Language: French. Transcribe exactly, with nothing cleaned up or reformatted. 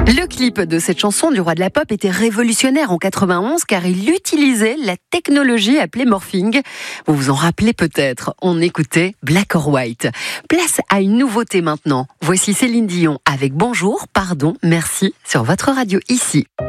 Le clip de cette chanson du roi de la pop était révolutionnaire en quatre-vingt-onze car il utilisait la technologie appelée morphing. Vous vous en rappelez peut-être, on écoutait Black or White. Place à une nouveauté maintenant. Voici Céline Dion avec Bonjour, pardon, merci sur votre radio ici.